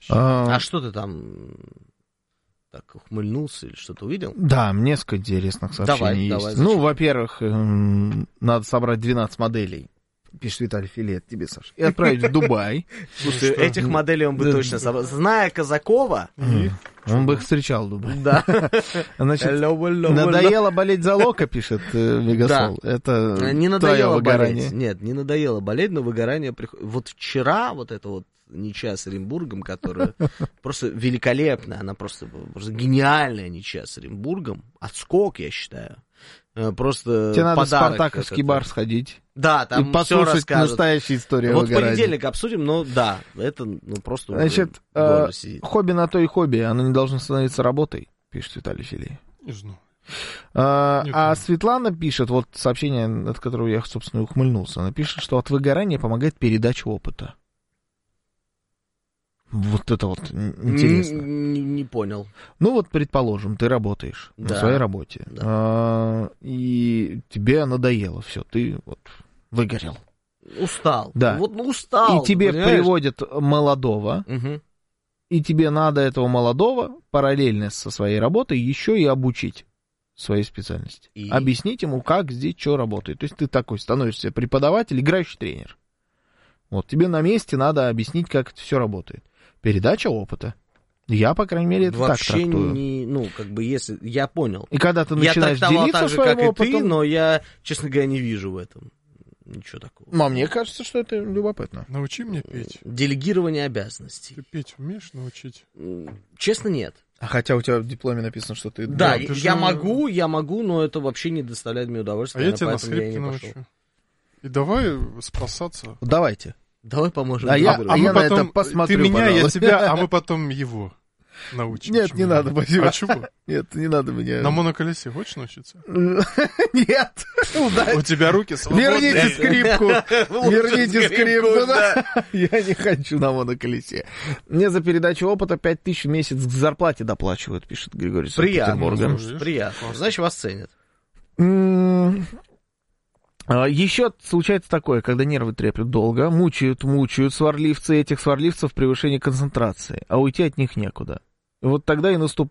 А что ты там так ухмыльнулся или что-то увидел? Да, несколько интересных сообщений есть. Давай, во-первых, надо собрать 12 моделей. Пишет Виталий Филет тебе, Саша. И отправить в Дубай. Слушай, этих моделей он бы точно собрал. Зная Казакова... Он бы их встречал в Дубае. Да. Значит, надоело болеть за Лока, пишет Мегасол. Это не твое надоело выгорание. болеть. Нет, не надоело болеть, но выгорание приходит. Вот вчера вот это вот ничья с Оренбургом, которая просто великолепная, она просто гениальная ничья с Оренбургом. Отскок, я считаю. Просто тебе надо в подарок спартаковский бар сходить. Да, там и послушать настоящую историю вот выгорания. в понедельник обсудим, но да, это просто... Значит, хобби на то и хобби, оно не должно становиться работой, пишет Виталий Филей. Не знаю. А Светлана пишет, вот сообщение, от которого я, собственно, ухмыльнулся, она пишет, что от выгорания помогает передача опыта. Вот это вот интересно. Не понял. Ну вот, предположим, ты работаешь на своей работе, и тебе надоело все, ты вот выгорел. Устал. Да. Вот устал. И тебе понимаешь? приводят молодого, и тебе надо этого молодого параллельно со своей работой еще и обучить своей специальности. Объяснить ему, как здесь что работает. То есть ты такой становишься преподаватель, играющий тренер. Вот тебе на месте надо объяснить, как это все работает. Передача опыта. Я, по крайней мере, это вообще так трактую. Если... Я понял. И когда ты начинаешь делиться так же, своим как и опытом... ты, но я, честно говоря, не вижу в этом ничего такого. Но мне кажется, что это любопытно. Научи меня петь. Делегирование обязанностей. Ты петь умеешь научить? Честно, нет. Хотя у тебя в дипломе написано, что ты... Да, я могу, но это вообще не доставляет мне удовольствия. А я тебя на скрипке научу. И давай спасаться. Давайте. Давай поможем. Я на это посмотрю, ты меня, пожалуйста. я тебя, а мы потом его научим. Нет, не надо, спасибо. А чего? Нет, не надо мне. На моноколесе хочешь научиться? Нет. У тебя руки свободные. Верните скрипку. Верните скрипку, да. Я не хочу на моноколесе. Мне за передачу опыта 5000 в месяц к зарплате доплачивают, пишет Григорий Санкт-Петербурга. Приятно. Значит, вас ценят. Еще случается такое, когда нервы треплют долго, мучают сварливцы, этих сварливцев превышение концентрации, а уйти от них некуда. И вот тогда и наступает